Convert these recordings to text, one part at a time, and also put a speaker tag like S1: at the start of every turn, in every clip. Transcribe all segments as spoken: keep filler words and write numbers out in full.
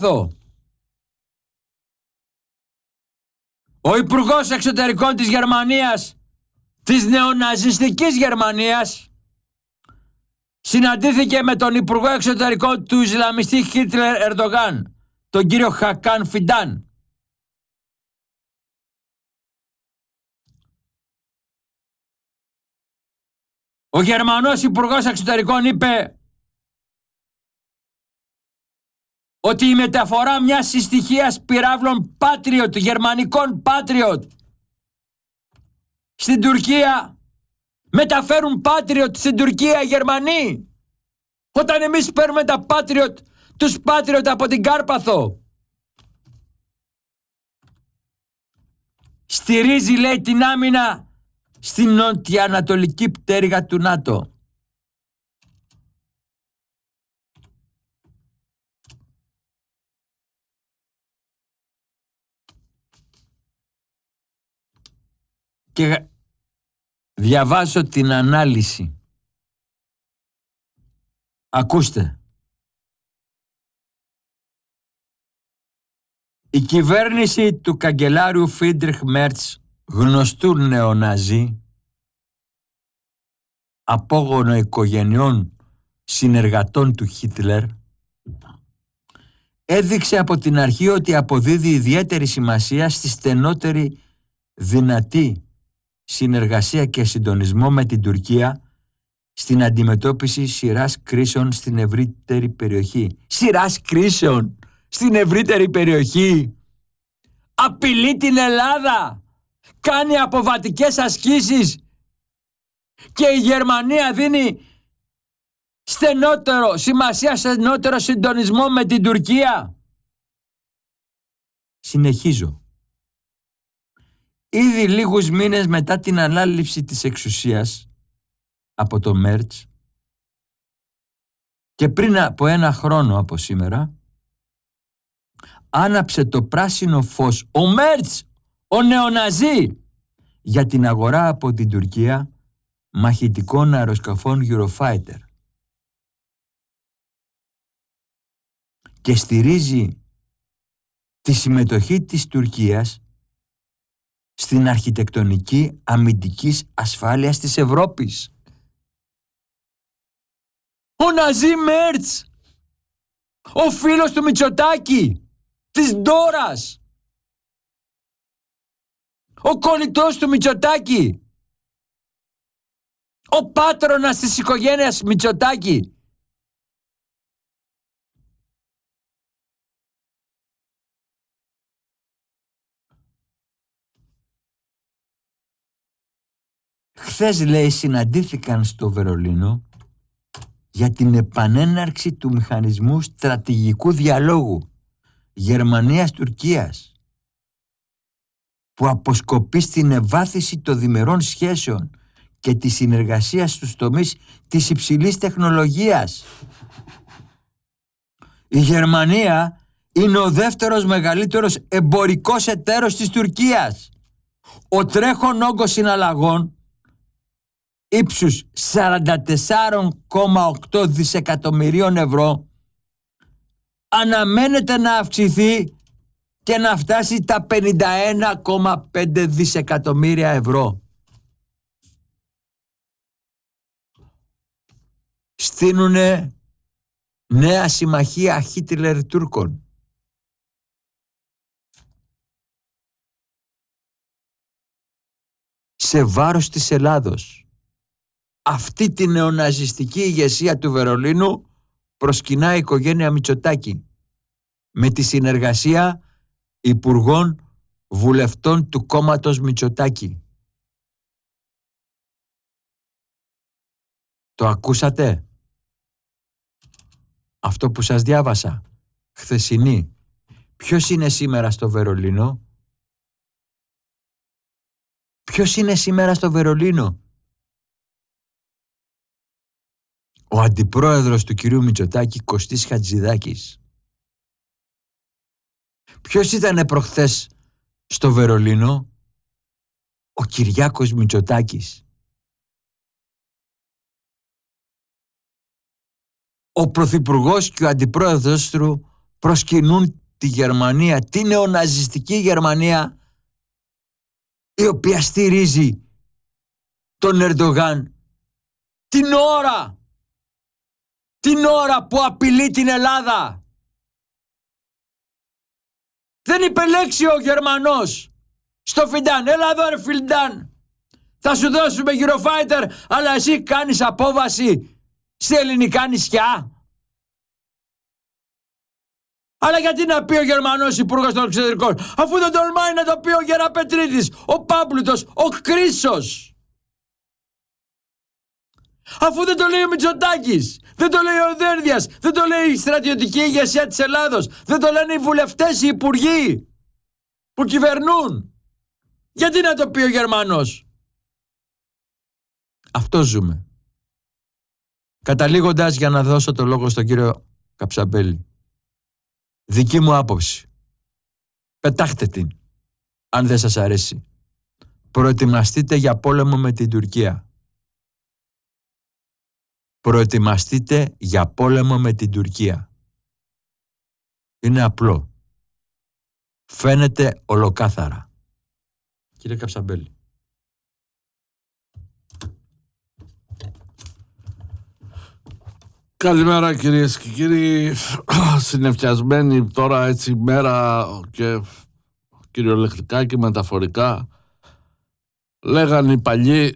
S1: Ο Υπουργός Εξωτερικών της Γερμανίας, της νεοναζιστικής Γερμανίας, συναντήθηκε με τον Υπουργό Εξωτερικών του Ισλαμιστή Χίτλερ Ερντογάν, τον κύριο Χακάν Φιντάν. Ο Γερμανός Υπουργός Εξωτερικών είπε ότι η μεταφορά μιας συστοιχίας πυράβλων Patriot, γερμανικών Patriot, στην Τουρκία, μεταφέρουν Patriot στην Τουρκία οι Γερμανοί, όταν εμείς παίρνουμε τα Patriot, τους Patriot από την Κάρπαθο. Στηρίζει, λέει, την άμυνα στην νοτιοανατολική πτέρυγα του ΝΑΤΟ. Και διαβάζω την ανάλυση. Ακούστε. Η κυβέρνηση του καγκελάριου Φρίντριχ Μέρτς, γνωστού νεοναζί, απόγονο οικογενειών συνεργατών του Χίτλερ, έδειξε από την αρχή ότι αποδίδει ιδιαίτερη σημασία στη στενότερη δυνατή συνεργασία και συντονισμό με την Τουρκία στην αντιμετώπιση σειράς κρίσεων στην ευρύτερη περιοχή. Σειράς κρίσεων στην ευρύτερη περιοχή. Απειλεί την Ελλάδα. Κάνει αποβατικές ασκήσεις. Και η Γερμανία δίνει στενότερο, σημασία στενότερο συντονισμό με την Τουρκία. Συνεχίζω. Ήδη λίγους μήνες μετά την ανάληψη της εξουσίας από το Μέρτς και πριν από ένα χρόνο από σήμερα, άναψε το πράσινο φως ο Μέρτς, ο νεοναζί, για την αγορά από την Τουρκία μαχητικών αεροσκαφών Eurofighter και στηρίζει τη συμμετοχή της Τουρκίας στην αρχιτεκτονική αμυντικής ασφάλειας της Ευρώπης. Ο Ναζί Μέρτς, ο φίλος του Μητσοτάκη, της Ντόρας, ο κολλητός του Μητσοτάκη, ο πάτρονας της οικογένειας Μητσοτάκη. Χθες, λέει, συναντήθηκαν στο Βερολίνο για την επανέναρξη του μηχανισμού στρατηγικού διαλόγου Γερμανίας-Τουρκίας, που αποσκοπεί στην ευάθυνση των διμερών σχέσεων και τη συνεργασία στους τομείς της υψηλής τεχνολογίας. Η Γερμανία είναι ο δεύτερος μεγαλύτερος εμπορικός εταίρος της Τουρκίας. Ο τρέχον όγκος συναλλαγών ύψους σαράντα τέσσερα κόμμα οκτώ δισεκατομμυρίων ευρώ αναμένεται να αυξηθεί και να φτάσει τα πενήντα ένα κόμμα πέντε δισεκατομμύρια ευρώ. Στείνουνε νέα συμμαχία Χίτλερ-Τούρκων. Σε βάρος της Ελλάδος. Αυτή τη νεοναζιστική ηγεσία του Βερολίνου προσκυνά η οικογένεια Μητσοτάκη με τη συνεργασία υπουργών βουλευτών του κόμματος Μητσοτάκη. Το ακούσατε? Αυτό που σας διάβασα χθεσινή. Ποιος είναι σήμερα στο Βερολίνο? Ποιος είναι σήμερα στο Βερολίνο? Ο αντιπρόεδρος του κυρίου Μητσοτάκη, Κωστής Χατζηδάκης. Ποιος ήτανε προχθές στο Βερολίνο? Ο Κυριάκος Μητσοτάκης. Ο πρωθυπουργός και ο αντιπρόεδρος του προσκυνούν τη Γερμανία, τη νεοναζιστική Γερμανία, η οποία στηρίζει τον Ερντογάν την ώρα, την ώρα που απειλεί την Ελλάδα. Δεν είπε λέξη ο Γερμανός στο Φιντάν. Έλα εδώ ρε Φιντάν, θα σου δώσουμε Eurofighter, αλλά εσύ κάνεις απόβαση σε ελληνικά νησιά. Αλλά γιατί να πει ο Γερμανός υπουργός των εξωτερικών, αφού δεν τολμάει να το πει ο Γεραπετρίδης, ο Πάπλουτος, ο Κρίσος? Αφού δεν το λέει ο Μητσοτάκης, δεν το λέει ο Δέρδιας, δεν το λέει η στρατιωτική ηγεσία της Ελλάδος, δεν το λένε οι βουλευτές, οι υπουργοί που κυβερνούν. Γιατί να το πει ο Γερμανός? Αυτό ζούμε. Καταλήγοντας, για να δώσω το λόγο στον κύριο Καψαμπέλη, δική μου άποψη, πετάχτε την αν δεν σας αρέσει. Προετοιμαστείτε για πόλεμο με την Τουρκία. Προετοιμαστείτε για πόλεμο με την Τουρκία. Είναι απλό. Φαίνεται ολοκάθαρα. Κύριε Καψαμπέλη.
S2: Καλημέρα κυρίες και κύριοι. Συνεφιασμένη τώρα έτσι μέρα και κυριολεκτικά και μεταφορικά. Λέγανε οι παλιοί,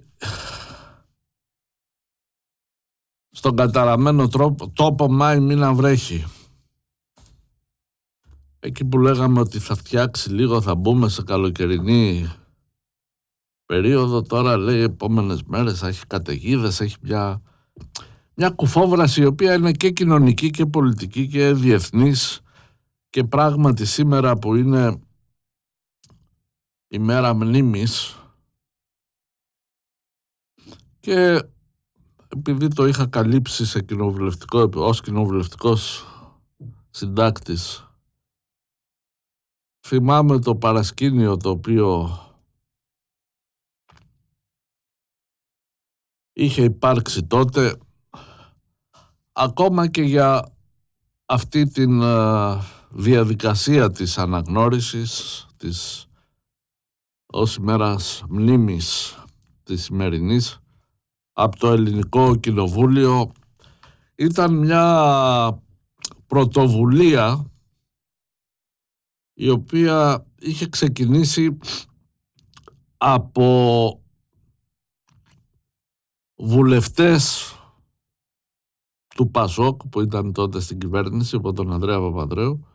S2: στον καταραμένο τρόπο, τόπο Μάη μήνα βρέχει. Εκεί που λέγαμε ότι θα φτιάξει λίγο, θα μπούμε σε καλοκαιρινή περίοδο, τώρα λέει επόμενες μέρες θα έχει καταιγίδες, έχει μια, μια κουφόβραση η οποία είναι και κοινωνική και πολιτική και διεθνής, και πράγματι σήμερα που είναι η μέρα μνήμης, και επειδή το είχα καλύψει σε κοινοβουλευτικό, ως κοινοβουλευτικός συντάκτης, θυμάμαι το παρασκήνιο το οποίο είχε υπάρξει τότε, ακόμα και για αυτή την uh, διαδικασία της αναγνώρισης της ως ημέρας μνήμης της σημερινής από το Ελληνικό Κοινοβούλιο. Ήταν μια πρωτοβουλία η οποία είχε ξεκινήσει από βουλευτές του Πασόκ που ήταν τότε στην κυβέρνηση, από τον Ανδρέα Παπανδρέου,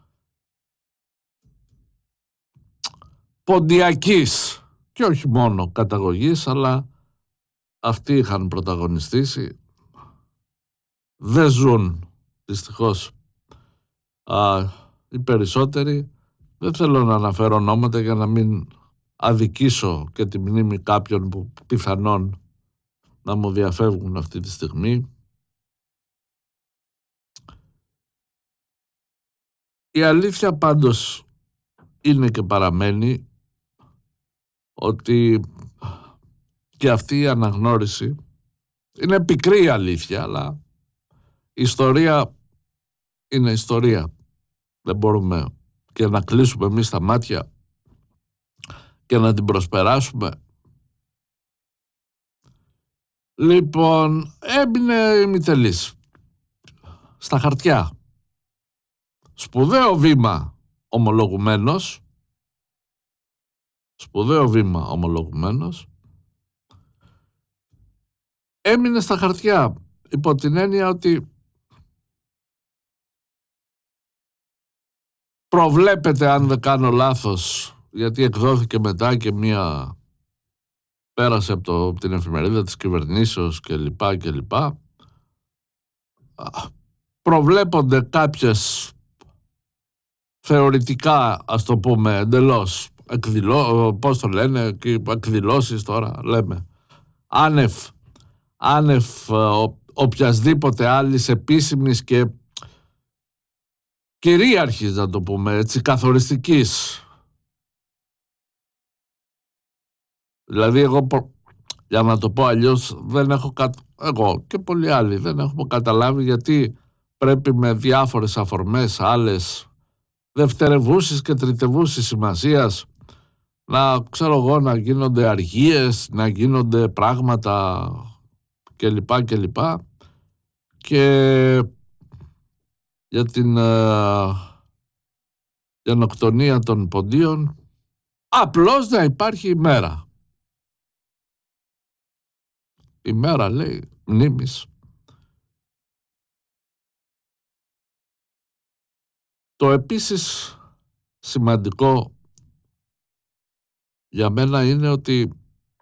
S2: ποντιακής και όχι μόνο καταγωγής, αλλά αυτοί είχαν πρωταγωνιστήσει. Δεν ζουν δυστυχώς α, οι περισσότεροι. Δεν θέλω να αναφέρω ονόματα για να μην αδικήσω και τη μνήμη κάποιων που πιθανόν να μου διαφεύγουν αυτή τη στιγμή. Η αλήθεια πάντως είναι και παραμένει ότι και αυτή η αναγνώριση είναι πικρή αλήθεια, αλλά η ιστορία είναι ιστορία. Δεν μπορούμε και να κλείσουμε εμείς τα μάτια και να την προσπεράσουμε. Λοιπόν, έμεινε ημιτελής στα χαρτιά. Σπουδαίο βήμα ομολογουμένος, σπουδαίο βήμα ομολογουμένος, έμεινε στα χαρτιά υπό την έννοια ότι προβλέπεται, αν δεν κάνω λάθος, γιατί εκδόθηκε μετά και μία, πέρασε από, το, από την εφημερίδα της κυβερνήσεως και λοιπά και λοιπά, προβλέπονται κάποιες θεωρητικά, ας το πούμε εντελώς, εκδηλώ, πώς το λένε, εκδηλώσεις τώρα λέμε, άνευ, άνευ ο, οποιασδήποτε άλλης επίσημης και κυρίαρχης, να το πούμε έτσι, καθοριστικής. Δηλαδή εγώ, για να το πω αλλιώς, δεν έχω κα... εγώ και πολλοί άλλοι δεν έχουμε καταλάβει γιατί πρέπει με διάφορες αφορμές, άλλες δευτερευούσης και τριτευούσης σημασίας, να ξέρω εγώ να γίνονται αργίες, να γίνονται πράγματα κλπ. κλπ. Και για την ε, γενοκτονία των ποντίων απλώς να υπάρχει ημέρα. Ημέρα, λέει, μνήμης. Το επίσης σημαντικό για μένα είναι ότι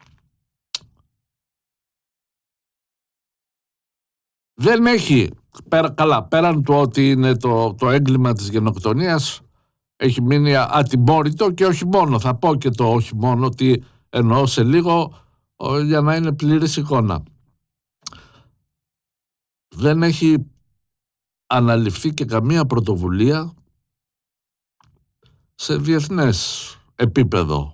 S2: δεν έχει, πέρα, καλά, πέραν του ότι είναι το, το έγκλημα της γενοκτονίας, έχει μείνει ατιμόρυτο, και όχι μόνο, θα πω και το όχι μόνο, ότι εννοώ σε λίγο, για να είναι πλήρης εικόνα. Δεν έχει αναλυφθεί και καμία πρωτοβουλία σε διεθνές επίπεδο.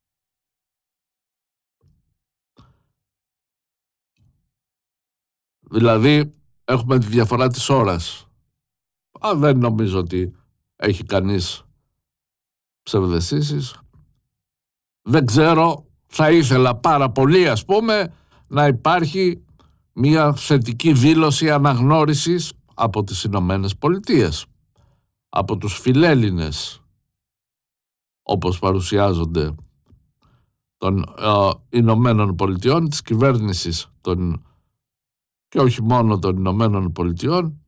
S2: Δηλαδή έχουμε τη διαφορά της ώρας. Α, δεν νομίζω ότι έχει κανείς ψευδαισθήσεις. Δεν ξέρω, θα ήθελα πάρα πολύ, ας πούμε, να υπάρχει μια θετική δήλωση αναγνώρισης από τις Ηνωμένες Πολιτείες, από τους φιλέλληνες, όπως παρουσιάζονται, των ε, Ηνωμένων Πολιτειών, της κυβέρνησης των, και όχι μόνο των Ηνωμένων Πολιτειών,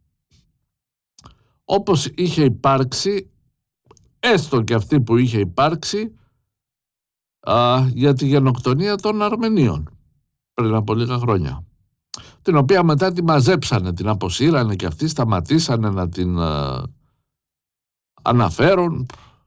S2: όπως είχε υπάρξει, έστω και αυτή που είχε υπάρξει, α, για τη γενοκτονία των Αρμενίων πριν από λίγα χρόνια, την οποία μετά τη μαζέψανε, την αποσύρανε και αυτοί σταματήσανε να την α, αναφέρουν,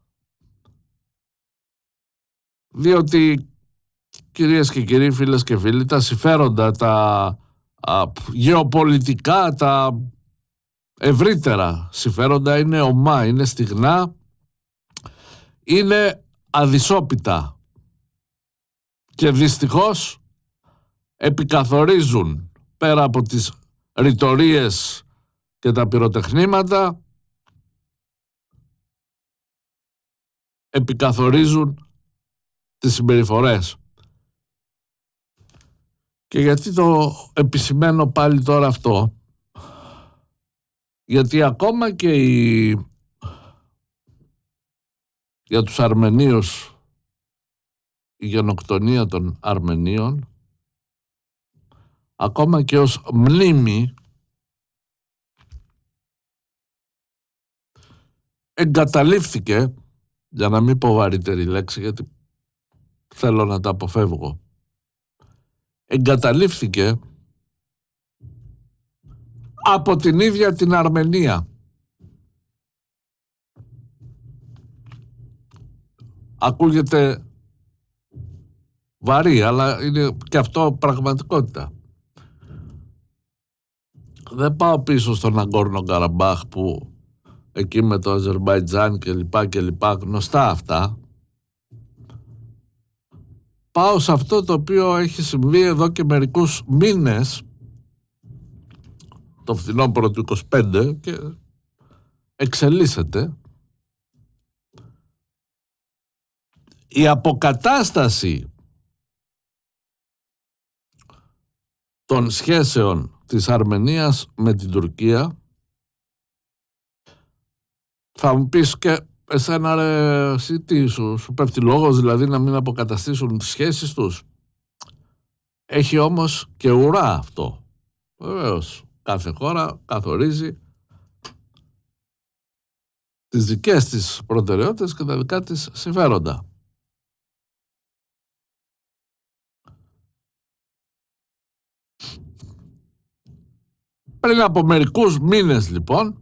S2: διότι, κυρίες και κύριοι, φίλες και φίλοι, τα συμφέροντα, τα α, γεωπολιτικά, τα ευρύτερα συμφέροντα είναι ομά, είναι στιγνά, είναι αδυσόπιτα και δυστυχώς επικαθορίζουν, πέρα από τις ρητορίες και τα πυροτεχνήματα, επικαθορίζουν τις συμπεριφορές. Και γιατί το επισημαίνω πάλι τώρα αυτό? Γιατί ακόμα και η... για τους Αρμενίους, η γενοκτονία των Αρμενίων, ακόμα και ως μνήμη, εγκαταλείφθηκε, για να μην πω βαρύτερη λέξη, γιατί θέλω να τα αποφεύγω, εγκαταλείφθηκε από την ίδια την Αρμενία. Ακούγεται βαρύ, αλλά είναι και αυτό πραγματικότητα. Δεν πάω πίσω στον Ναγκόρνο Καραμπάχ, που εκεί με το Αζερμπαϊτζάν και λοιπά και λοιπά, γνωστά αυτά. Πάω σε αυτό το οποίο έχει συμβεί εδώ και μερικούς μήνες, το φθινόπωρο του είκοσι πέντε, και εξελίσσεται. Η αποκατάσταση των σχέσεων της Αρμενίας με την Τουρκία, θα μου πεις, και εσένα ρε, εσύ τι σου, σου πέφτει λόγος δηλαδή να μην αποκαταστήσουν τις σχέσεις τους? Έχει όμως και ουρά αυτό. Βεβαίως, κάθε χώρα καθορίζει τις δικές της προτεραιότητες και τα δικά της συμφέροντα. Πριν από μερικούς μήνες λοιπόν,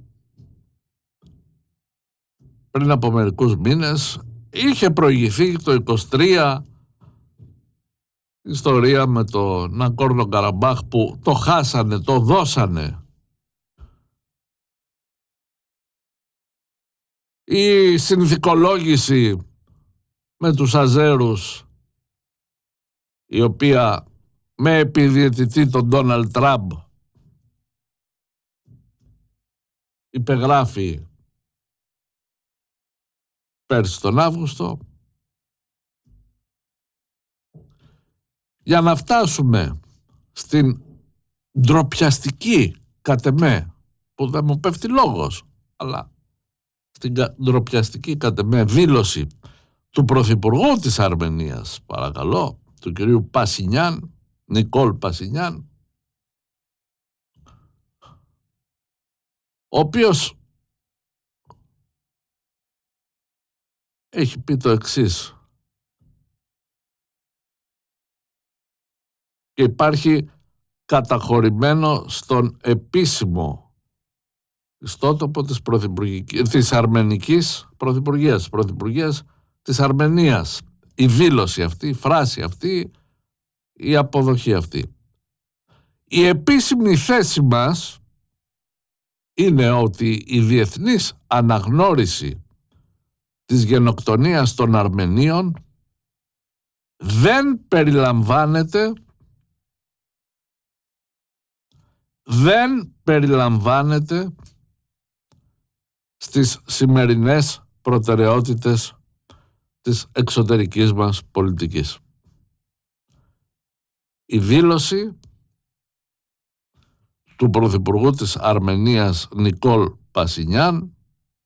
S2: πριν από μερικούς μήνες είχε προηγηθεί το είκοσι τρία ιστορία με το Ναγκόρνο Καραμπάχ, που το χάσανε, το δώσανε. Η συνθηκολόγηση με τους Αζέρους, η οποία με επιδιαιτητή τον Ντόναλντ Τραμπ υπεγράφει πέρσι τον Αύγουστο, για να φτάσουμε στην ντροπιαστική, κατ' εμέ, που δεν μου πέφτει λόγος, αλλά στην ντροπιαστική, κατ' εμέ, δήλωση του Πρωθυπουργού της Αρμενίας, παρακαλώ, του κυρίου Πασινιάν, Νικόλ Πασινιάν, ο οποίος έχει πει το εξής: και υπάρχει καταχωρημένο στον επίσημο ιστότοπο της, της Αρμενικής Πρωθυπουργίας, Πρωθυπουργίας της Αρμενίας, η δήλωση αυτή, η φράση αυτή, η αποδοχή αυτή. Η επίσημη θέση μας είναι ότι η διεθνής αναγνώριση της γενοκτονίας των Αρμενίων δεν περιλαμβάνεται δεν περιλαμβάνεται στις σημερινές προτεραιότητες της εξωτερικής μας πολιτικής. Η δήλωση του Πρωθυπουργού της Αρμενίας Νικόλ Πασινιάν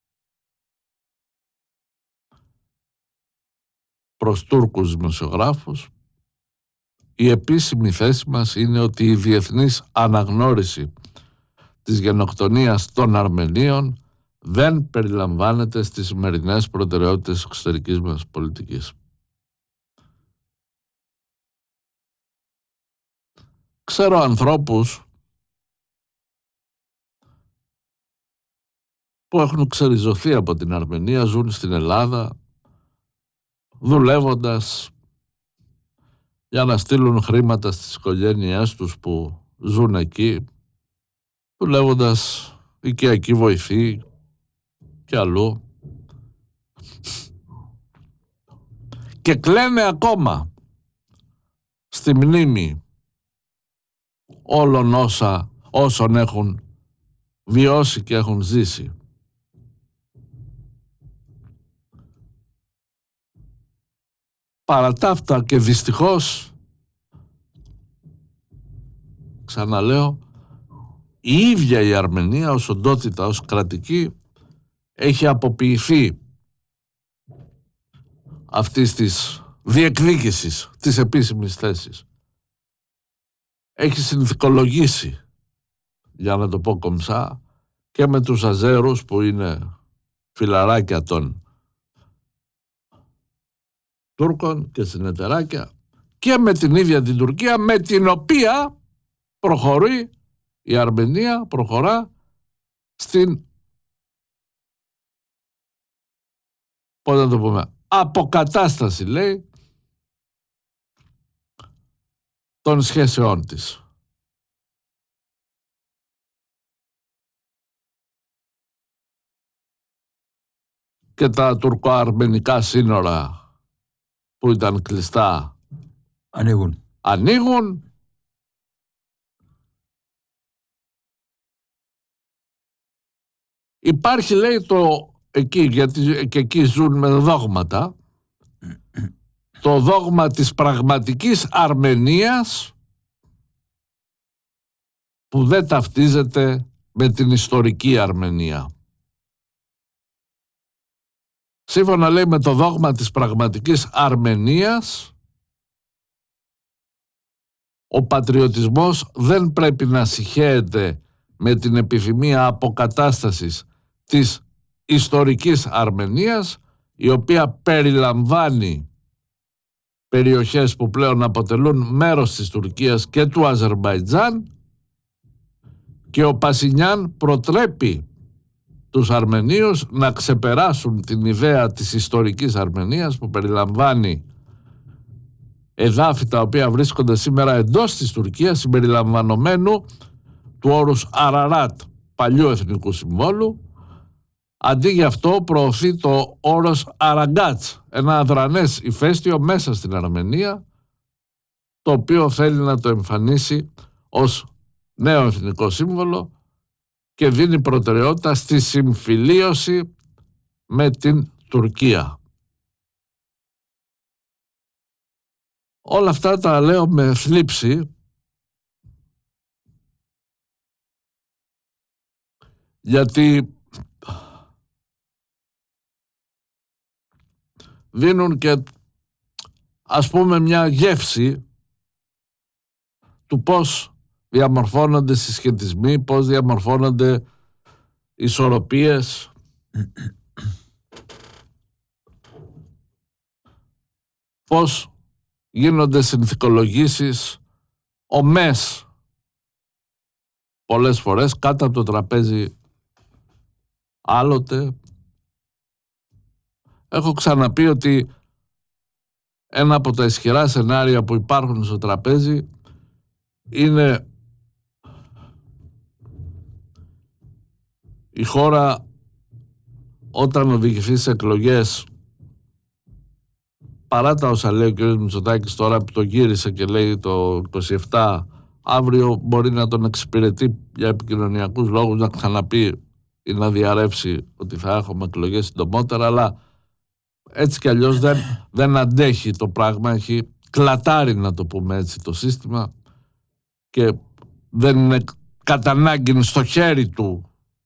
S2: προς Τούρκους δημοσιογράφους, η επίσημη θέση μας είναι ότι η διεθνής αναγνώριση της γενοκτονίας των Αρμενίων δεν περιλαμβάνεται στις σημερινές προτεραιότητες εξωτερικής μας πολιτικής. Ξέρω ανθρώπους που έχουν ξεριζωθεί από την Αρμενία, ζουν στην Ελλάδα, δουλεύοντας για να στείλουν χρήματα στις οικογένειές τους που ζουν εκεί, δουλεύοντας οικιακή βοηθή και αλλού, και κλαίνε ακόμα στη μνήμη όλων όσα, όσων έχουν βιώσει και έχουν ζήσει. Παρά τα αυτά και δυστυχώς, ξαναλέω, η ίδια η Αρμενία ως οντότητα, ως κρατική, έχει αποποιηθεί αυτής της διεκδίκησης της επίσημης θέσης. Έχει συνθηκολογήσει, για να το πω κομψά, και με τους Αζέρους που είναι φιλαράκια των Τούρκων και συνεταιράκια, και με την ίδια την Τουρκία, με την οποία προχωρεί η Αρμενία, προχωρά στην, πώς να το πούμε, αποκατάσταση, λέει, των σχέσεών της. Και τα τουρκο-αρμενικά σύνορα που ήταν κλειστά
S1: ανοίγουν.
S2: ανοίγουν. Υπάρχει, λέει, το εκεί, γιατί και εκεί ζουν με δόγματα, το δόγμα της πραγματικής Αρμενίας που δεν ταυτίζεται με την ιστορική Αρμενία. Σύμφωνα, λέει, με το δόγμα της πραγματικής Αρμενίας, ο πατριωτισμός δεν πρέπει να συχαίεται με την επιθυμία αποκατάστασης της ιστορικής Αρμενίας, η οποία περιλαμβάνει περιοχές που πλέον αποτελούν μέρος της Τουρκίας και του Αζερμπαϊτζάν, και ο Πασινιάν προτρέπει τους Αρμενίους να ξεπεράσουν την ιδέα της ιστορικής Αρμενίας που περιλαμβάνει εδάφη τα οποία βρίσκονται σήμερα εντός της Τουρκίας, συμπεριλαμβανομένου του όρους Αραράτ, παλιού εθνικού συμβόλου. Αντί γι' αυτό προωθεί το όρος Αραγκάτς, ένα αδρανές ηφαίστειο μέσα στην Αρμενία, το οποίο θέλει να το εμφανίσει ως νέο εθνικό σύμβολο και δίνει προτεραιότητα στη συμφιλίωση με την Τουρκία. Όλα αυτά τα λέω με θλίψη, γιατί δίνουν και, ας πούμε, μια γεύση του πώς διαμορφώνονται συσχετισμοί, πώς διαμορφώνονται ισορροπίες, πώς γίνονται συνθηκολογήσεις ομές πολλές φορές κάτω από το τραπέζι. Άλλοτε έχω ξαναπεί ότι ένα από τα ισχυρά σενάρια που υπάρχουν στο τραπέζι είναι η χώρα όταν οδηγηθεί σε εκλογές, παρά τα όσα λέει ο κ. Μητσοτάκης τώρα που το γύρισε και λέει το είκοσι επτά, αύριο μπορεί να τον εξυπηρετεί για επικοινωνιακούς λόγους να ξαναπεί ή να διαρρεύσει ότι θα έχουμε εκλογές συντομότερα, αλλά έτσι κι αλλιώς δεν, δεν αντέχει το πράγμα, έχει κλατάρει, να το πούμε έτσι, το σύστημα και δεν είναι κατά ανάγκη στο χέρι του.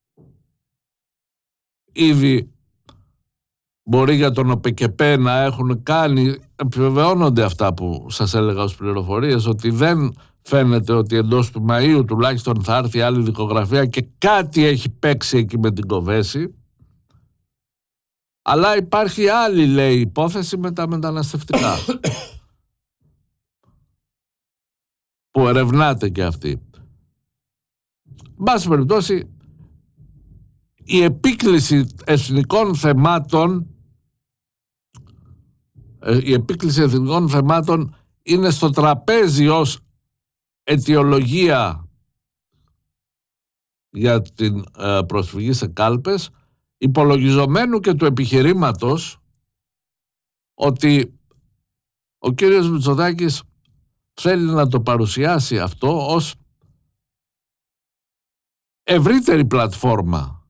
S2: Ήδη μπορεί για τον ΟΠΕΚΕΠΕ να έχουν κάνει, επιβεβαιώνονται αυτά που σας έλεγα ως πληροφορίες, ότι δεν φαίνεται ότι εντός του Μαΐου τουλάχιστον θα έρθει άλλη δικογραφία και κάτι έχει παίξει εκεί με την Κοβέση. Αλλά υπάρχει άλλη, λέει, υπόθεση με τα μεταναστευτικά που ερευνάται και αυτή. Εν πάση περιπτώσει, η επίκληση εθνικών θεμάτων η επίκληση εθνικών θεμάτων είναι στο τραπέζι ως αιτιολογία για την προσφυγή σε κάλπες, υπολογιζομένου και του επιχειρήματος ότι ο κύριος Μητσοτάκης θέλει να το παρουσιάσει αυτό ως ευρύτερη πλατφόρμα,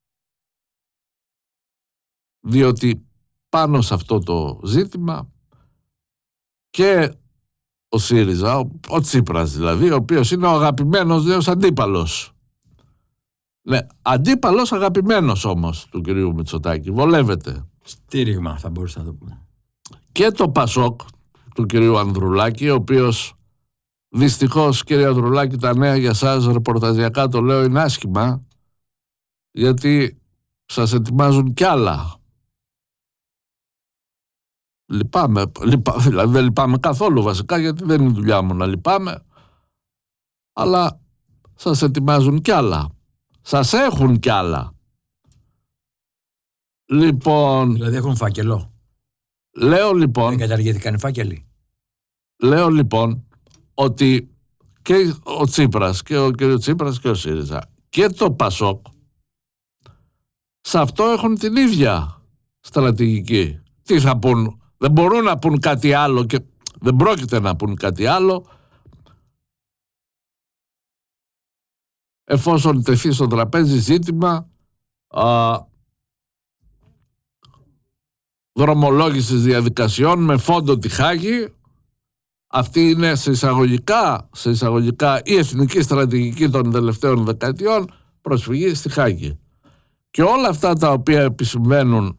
S2: διότι πάνω σε αυτό το ζήτημα και ο ΣΥΡΙΖΑ, ο, ο Τσίπρας δηλαδή, ο οποίος είναι ο αγαπημένος νέος αντίπαλος. Ναι, αντίπαλος αγαπημένος όμως του κυρίου Μητσοτάκη, βολεύεται.
S1: Στήριγμα θα μπορούσα να το πούμε.
S2: Και το Πασόκ του κυρίου Ανδρουλάκη, ο οποίος δυστυχώς, κύριε Ανδρουλάκη, τα νέα για σας ρεπορταζιακά, το λέω, είναι άσχημα, γιατί σας ετοιμάζουν κι άλλα. Λυπάμαι, λυπά, δηλαδή δεν λυπάμαι καθόλου βασικά, γιατί δεν είναι η δουλειά μου να λυπάμαι, αλλά σας ετοιμάζουν κι άλλα. Σας έχουν κι άλλα. Λοιπόν...
S1: Δηλαδή έχουν φάκελο.
S2: Λέω λοιπόν...
S1: Δεν καταργήθηκαν οι φάκελοι.
S2: Λέω λοιπόν ότι και ο Τσίπρας και ο κ. Τσίπρας και ο ΣΥΡΙΖΑ και το Πασόκ σε αυτό έχουν την ίδια στρατηγική. Τι θα πούν? Δεν μπορούν να πούν κάτι άλλο και δεν πρόκειται να πούν κάτι άλλο εφόσον τεθεί στο τραπέζι ζήτημα α, δρομολόγησης διαδικασιών με φόντο τη Χάγη. Αυτή είναι σε εισαγωγικά, σε εισαγωγικά η εθνική στρατηγική των τελευταίων δεκαετιών, προσφυγή στη Χάγη. Και όλα αυτά τα οποία επισυμβαίνουν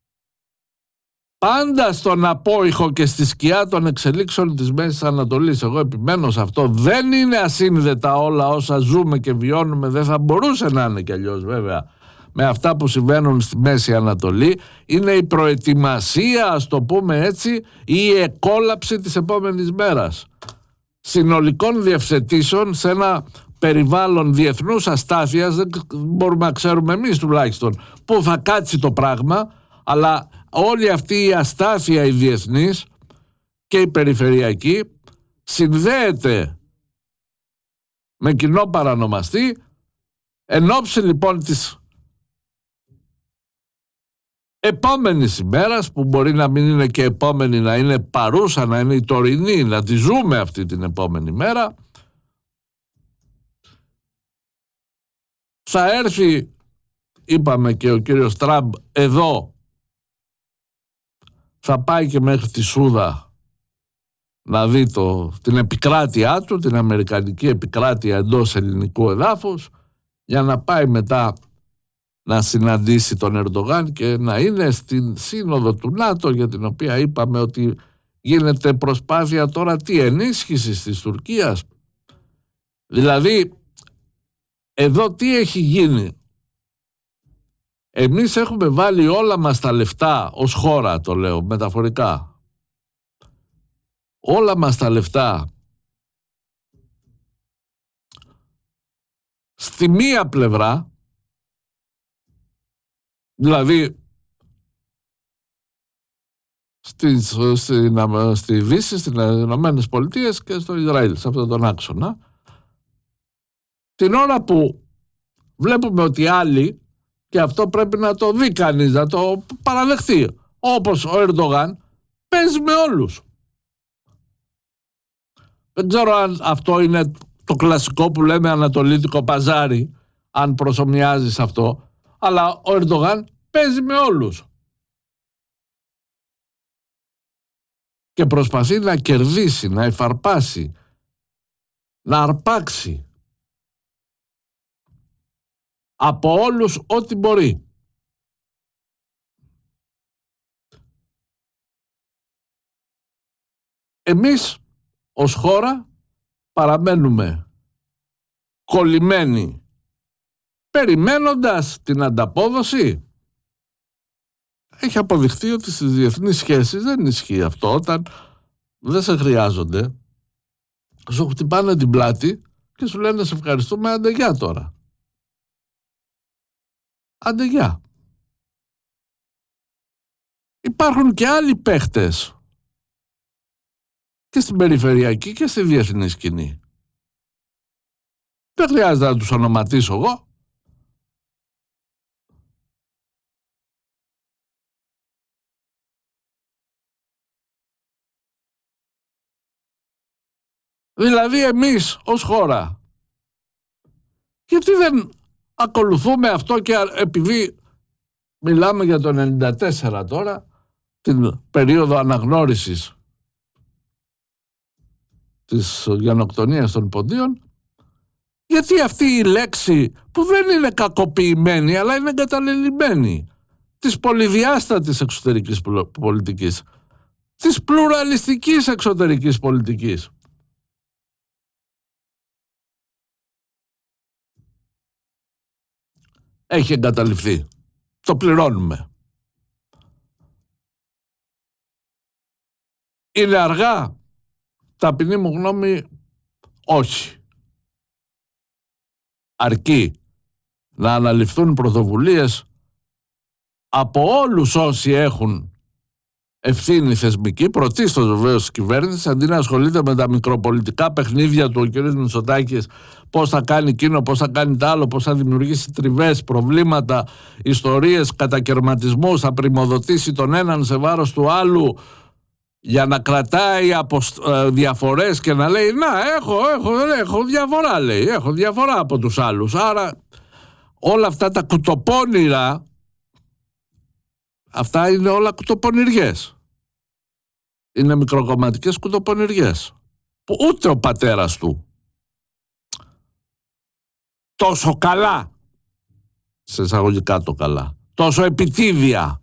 S2: πάντα στον απόϊχο και στη σκιά των εξελίξεων της Μέσης Ανατολής, εγώ επιμένω σε αυτό, δεν είναι ασύνδετα όλα όσα ζούμε και βιώνουμε, δεν θα μπορούσε να είναι κι αλλιώς βέβαια, με αυτά που συμβαίνουν στη Μέση Ανατολή. Είναι η προετοιμασία, ας το πούμε έτσι, ή η εκόλαψη της επόμενης μέρας συνολικών διευθετήσεων σε ένα περιβάλλον διεθνούς αστάθειας. Δεν μπορούμε να ξέρουμε εμείς τουλάχιστον πού θα κάτσει το πράγμα, αλλά όλη αυτή η αστάθεια η διεθνής και η περιφερειακή συνδέεται με κοινό παρανομαστή. Εν ώψη λοιπόν της επόμενης ημέρας, που μπορεί να μην είναι και επόμενη, να είναι παρούσα, να είναι η τωρινή, να τη ζούμε αυτή την επόμενη μέρα, θα έρθει, είπαμε, και ο κύριος Τραμπ εδώ, θα πάει και μέχρι τη Σούδα να δει το, την επικράτειά του, την αμερικανική επικράτεια εντός ελληνικού εδάφους, για να πάει μετά να συναντήσει τον Ερντογάν και να είναι στην σύνοδο του ΝΑΤΟ, για την οποία είπαμε ότι γίνεται προσπάθεια τώρα τι ενίσχυσης της Τουρκίας. Δηλαδή εδώ τι έχει γίνει? Εμείς έχουμε βάλει όλα μας τα λεφτά ως χώρα, το λέω μεταφορικά, όλα μας τα λεφτά στη μία πλευρά, δηλαδή στη, στη, στη Δύση, στις Ηνωμένες Πολιτείες και στο Ισραήλ, σε αυτόν τον άξονα, την ώρα που βλέπουμε ότι άλλοι, και αυτό πρέπει να το δει κανείς, να το παραδεχτεί, όπως ο Ερντογάν παίζει με όλους. Δεν ξέρω αν αυτό είναι το κλασικό που λέμε ανατολίτικο παζάρι, αν προσομοιάζει σε αυτό, αλλά ο Ερντογάν παίζει με όλους και προσπαθεί να κερδίσει, να εφαρπάσει, να αρπάξει από όλους ό,τι μπορεί. Εμείς ως χώρα παραμένουμε κολλημένοι, περιμένοντας την ανταπόδοση. Έχει αποδειχθεί ότι στις διεθνείς σχέσεις δεν ισχύει αυτό. Όταν δεν σε χρειάζονται, σου χτυπάνε την πλάτη και σου λένε σε ευχαριστούμε, άντε γεια τώρα. Άντε γεια. Υπάρχουν και άλλοι παίχτες και στην περιφερειακή και στη διεθνή σκηνή. Δεν χρειάζεται να τους ονοματίσω εγώ. Δηλαδή εμείς ως χώρα, γιατί δεν ακολουθούμε αυτό? Και επειδή μιλάμε για το ενενήντα τέσσερα τώρα, την περίοδο αναγνώρισης της γενοκτονίας των Ποντίων, γιατί αυτή η λέξη που δεν είναι κακοποιημένη αλλά είναι εγκαταλελειμμένη της πολυδιάστατης εξωτερικής πολιτικής, της πλουραλιστικής εξωτερικής πολιτικής, έχει εγκαταλειφθεί. Το πληρώνουμε. Είναι αργά? Ταπεινή μου γνώμη, όχι. Αρκεί να αναλυφθούν πρωτοβουλίες από όλους όσοι έχουν ευθύνη θεσμική, πρωτίστως βεβαίως της κυβέρνησης, αντί να ασχολείται με τα μικροπολιτικά παιχνίδια του ο κ. Μητσοτάκης, πώς θα κάνει εκείνο, πώς θα κάνει τ' άλλο, πώς θα δημιουργήσει τριβές, προβλήματα, ιστορίες, κατακαιρματισμούς, θα πρημοδοτήσει τον έναν σε βάρος του άλλου για να κρατάει από διαφορές και να λέει να έχω, έχω, έχω διαφορά, λέει, έχω διαφορά από τους άλλους. Άρα όλα αυτά τα κουτοπώνυρα, αυτά είναι όλα κουτοπονηριές. Είναι μικροκομματικές κουτοπονηριές που ούτε ο πατέρας του τόσο καλά, σε εισαγωγικά το καλά, τόσο επιτίδια.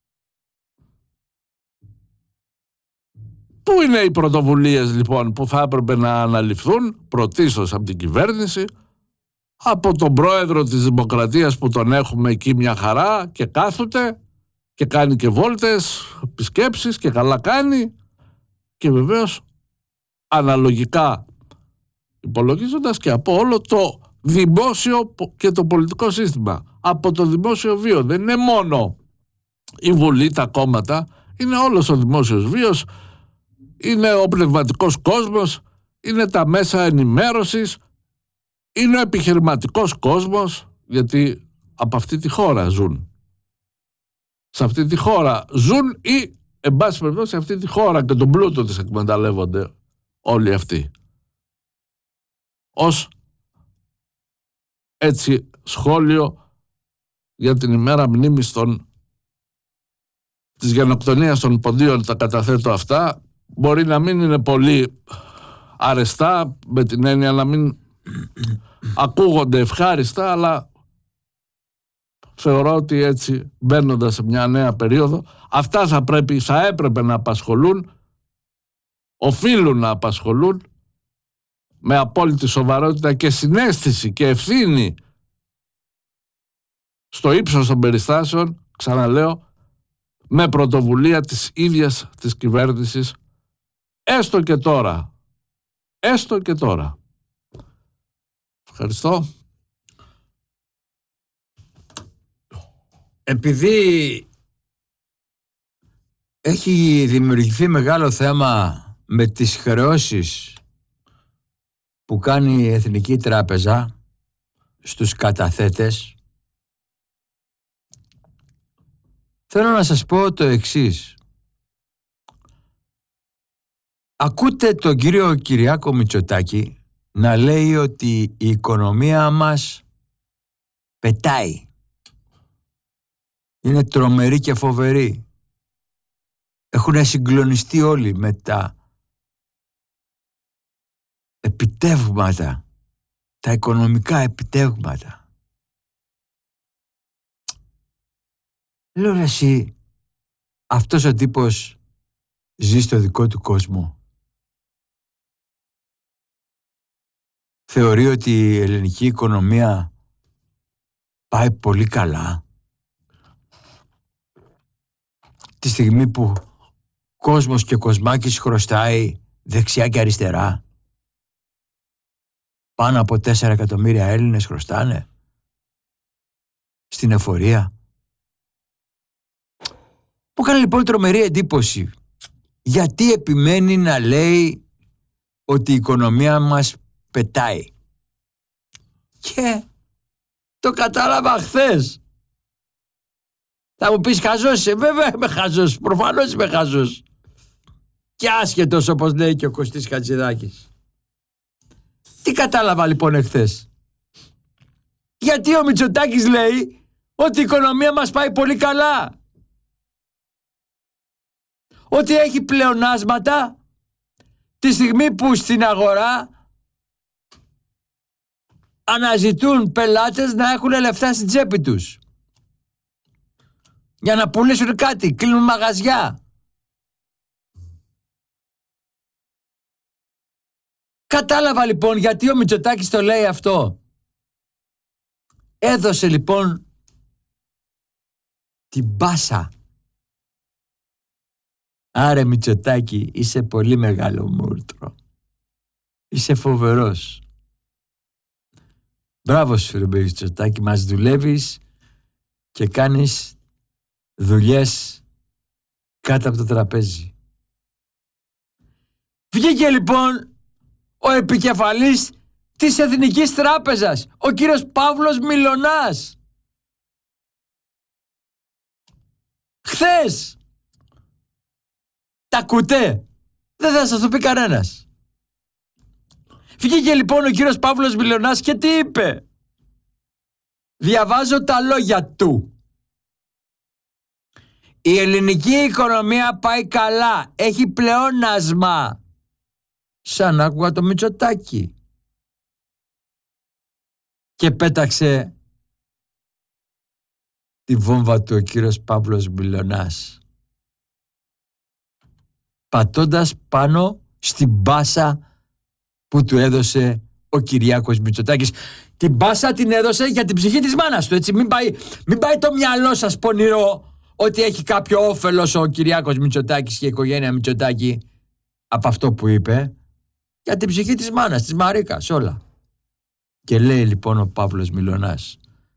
S2: Πού είναι οι πρωτοβουλίες λοιπόν που θα έπρεπε να αναλυφθούν? Πρωτίστως από την κυβέρνηση, από τον πρόεδρο της Δημοκρατίας που τον έχουμε εκεί μια χαρά και κάθεται και κάνει και βόλτες, επισκέψεις και καλά κάνει, και βεβαίως αναλογικά υπολογίζοντας και από όλο το δημόσιο και το πολιτικό σύστημα, από το δημόσιο βίο. Δεν είναι μόνο η Βουλή, τα κόμματα, είναι όλος ο δημόσιος βίος, είναι ο πνευματικός κόσμος, είναι τα μέσα ενημέρωσης, είναι ο επιχειρηματικός κόσμος, γιατί από αυτή τη χώρα ζουν. Σε αυτή τη χώρα ζουν ή, εν πάση περιπτώσει, σε αυτή τη χώρα και τον πλούτο της εκμεταλλεύονται όλοι αυτοί. Ως έτσι σχόλιο για την ημέρα μνήμης των, της γενοκτονίας των Ποντίων, τα καταθέτω αυτά. μπορεί να μην είναι πολύ αρεστά, με την έννοια να μην ακούγονται ευχάριστα, αλλά θεωρώ ότι έτσι, μπαίνοντας σε μια νέα περίοδο, αυτά θα πρέπει, θα έπρεπε να απασχολούν, οφείλουν να απασχολούν με απόλυτη σοβαρότητα και συναίσθηση και ευθύνη στο ύψος των περιστάσεων, ξαναλέω, με πρωτοβουλία της ίδιας της κυβέρνησης, έστω και τώρα. Έστω και τώρα. Ευχαριστώ.
S1: Επειδή έχει δημιουργηθεί μεγάλο θέμα με τις χρεώσεις που κάνει η Εθνική Τράπεζα στους καταθέτες, θέλω να σας πω το εξής. Ακούτε τον κύριο Κυριάκο Μητσοτάκη να λέει ότι η οικονομία μας πετάει. Είναι τρομερή και φοβερή. Έχουν συγκλονιστεί όλοι με τα επιτεύγματα, τα οικονομικά επιτεύγματα. Λέω ρε εσύ, αυτός ο τύπος ζει στο δικό του κόσμο. Θεωρεί ότι η ελληνική οικονομία πάει πολύ καλά. Τη στιγμή που κόσμος και κοσμάκης χρωστάει δεξιά και αριστερά. Πάνω από τέσσερα εκατομμύρια Έλληνες χρωστάνε στην εφορία. Μου έκανε λοιπόν τρομερή εντύπωση. Γιατί επιμένει να λέει ότι η οικονομία μας πετάει. Και το κατάλαβα χθες. Θα μου πεις χαζός, ε, βέβαια είμαι χαζός, προφανώς είμαι χαζός. Και άσχετος όπως λέει και ο Κωστής Χατζηδάκης. Τι κατάλαβα λοιπόν εχθές? Γιατί ο Μητσοτάκης λέει ότι η οικονομία μας πάει πολύ καλά. Ότι έχει πλεονάσματα τη στιγμή που στην αγορά αναζητούν πελάτες να έχουν λεφτά στην τσέπη τους. Για να πουλήσουν κάτι, κλείνουν μαγαζιά. Κατάλαβα λοιπόν γιατί ο Μητσοτάκης το λέει αυτό. Έδωσε λοιπόν την μπάσα. Άρε Μητσοτάκη, είσαι πολύ μεγάλο μούρτρο. Είσαι φοβερός. Μπράβο σου ρε Μητσοτάκη, μας δουλεύεις και κάνεις δουλειές κάτω από το τραπέζι. Βγήκε λοιπόν ο επικεφαλής της Εθνικής Τράπεζας, ο κύριος Παύλος Μιλωνάς. Χθες. Τα ακούτε? Δεν θα σας το πει κανένας. Βγήκε λοιπόν ο κύριος Παύλος Μιλωνάς και τι είπε? Διαβάζω τα λόγια του. Η ελληνική οικονομία πάει καλά. Έχει πλεόνασμα. Σαν άκουγα το Μητσοτάκη. Και πέταξε τη βόμβα του ο κύριος Παύλος Μιλωνάς, πατώντας πάνω στην μπάσα που του έδωσε ο Κυριάκος Μητσοτάκης. Την μπάσα την έδωσε για την ψυχή της μάνας του, έτσι. Μην πάει, μην πάει το μυαλό σας πονηρό ότι έχει κάποιο όφελος ο Κυριάκος Μητσοτάκης και η οικογένεια Μητσοτάκη από αυτό που είπε. Για την ψυχή της μάνας, της Μαρίκας, όλα. Και λέει λοιπόν ο Παύλος Μιλωνάς,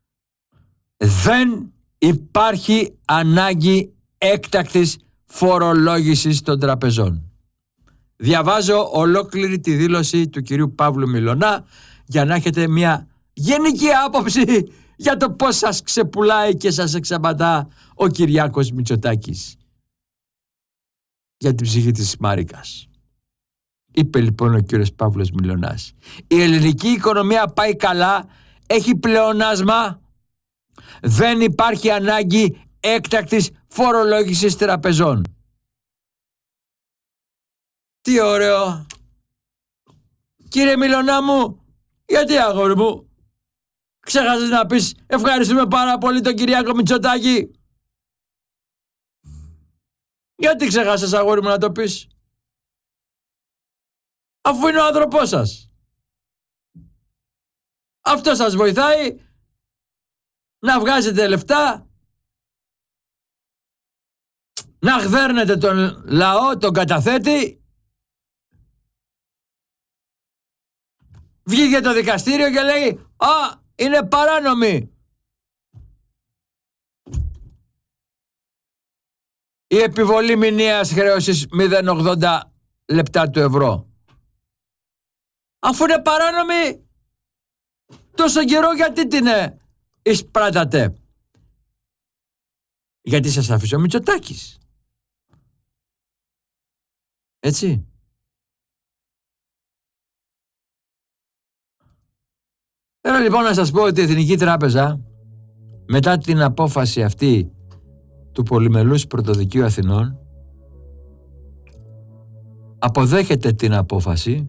S1: δεν υπάρχει ανάγκη έκτακτης φορολόγησης των τραπεζών. Διαβάζω ολόκληρη τη δήλωση του κυρίου Παύλου Μιλωνά για να έχετε μια γενική άποψη για το πώς σας ξεπουλάει και σας εξαπατά ο Κυριάκος Μητσοτάκης για την ψυχή της Μάρικας. Είπε λοιπόν ο κύριος Παύλος Μιλωνάς, η ελληνική οικονομία πάει καλά, έχει πλεονάσμα, δεν υπάρχει ανάγκη έκτακτης φορολόγησης τραπεζών. Τι ωραίο. Κύριε Μιλωνά μου, γιατί αγόρι μου, ξέχασες να πεις ευχαριστούμε πάρα πολύ τον Κυριάκο Μητσοτάκη? Γιατί ξέχασες αγόρι μου να το πεις? Αφού είναι ο άνθρωπός σας. Αυτό σας βοηθάει να βγάζετε λεφτά, να χδέρνετε τον λαό, τον καταθέτη. Βγήκε το δικαστήριο και λέει «Α, είναι παράνομη η επιβολή μηνιαίας χρέωσης μηδέν κόμμα ογδόντα λεπτά του ευρώ». Αφού είναι παράνομη, τόσο καιρό γιατί την εισπράτατε? Γιατί σας άφησε ο Μητσοτάκης. Έτσι. Θέλω λοιπόν να σας πω ότι η Εθνική Τράπεζα, μετά την απόφαση αυτή του Πολυμελούς Πρωτοδικείου Αθηνών, αποδέχεται την απόφαση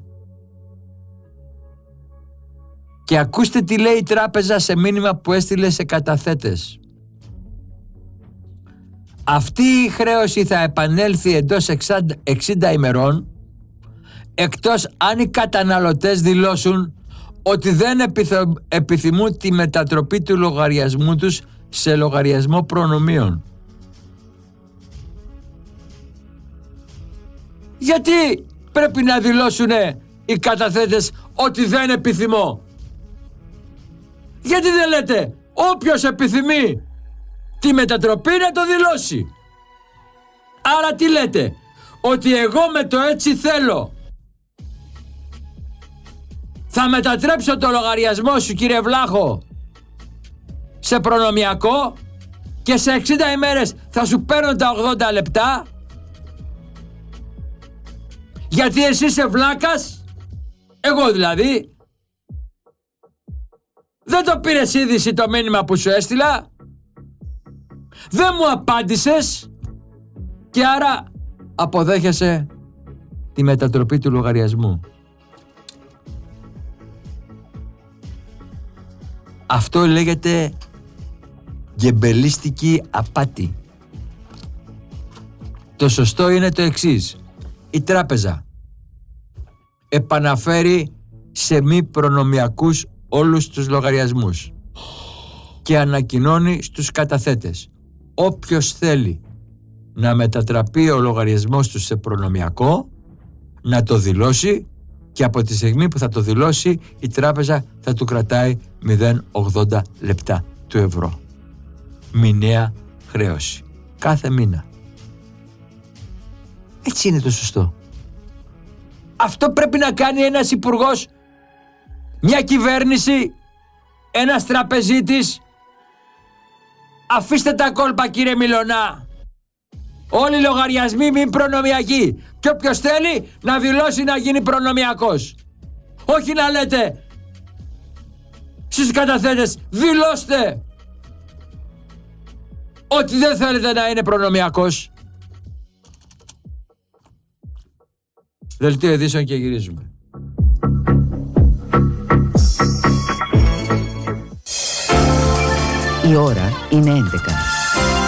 S1: και ακούστε τι λέει η τράπεζα σε μήνυμα που έστειλε σε καταθέτες. Αυτή η χρέωση θα επανέλθει εντός εξήντα ημερών, εκτός αν οι καταναλωτές δηλώσουν ότι δεν επιθυμούν τη μετατροπή του λογαριασμού τους σε λογαριασμό προνομίων. Γιατί πρέπει να δηλώσουν οι καταθέτες ότι δεν επιθυμώ? Γιατί δεν λέτε όποιος επιθυμεί τη μετατροπή να το δηλώσει? Άρα τι λέτε? Ότι εγώ με το έτσι θέλω θα μετατρέψω το λογαριασμό σου, κύριε Βλάχο, σε προνομιακό και σε εξήντα ημέρες θα σου παίρνω τα ογδόντα λεπτά? Γιατί εσύ είσαι βλάκας, εγώ δηλαδή? Δεν το πήρες είδηση το μήνυμα που σου έστειλα? Δεν μου απάντησες και άρα αποδέχεσαι τη μετατροπή του λογαριασμού. Αυτό λέγεται γκεμπελίστικη απάτη. Το σωστό είναι το εξής. Η τράπεζα επαναφέρει σε μη προνομιακούς όλους τους λογαριασμούς και ανακοινώνει στους καταθέτες όποιος θέλει να μετατραπεί ο λογαριασμός του σε προνομιακό να το δηλώσει, και από τη στιγμή που θα το δηλώσει η τράπεζα θα του κρατάει μηδέν κόμμα ογδόντα λεπτά του ευρώ. Μηνιαία χρέωση. Κάθε μήνα. Έτσι είναι το σωστό. Αυτό πρέπει να κάνει ένας υπουργός, μια κυβέρνηση, ένας τραπεζίτης. Αφήστε τα κόλπα, κύριε Μιλωνά. Όλοι οι λογαριασμοί μην προνομιακοί. Και όποιος θέλει να δηλώσει να γίνει προνομιακός. Όχι να λέτε στους καταθέτες δηλώστε ότι δεν θέλετε να είναι προνομιακός. Δελτίο ειδήσεων και γυρίζουμε.
S3: Η ώρα είναι έντεκα.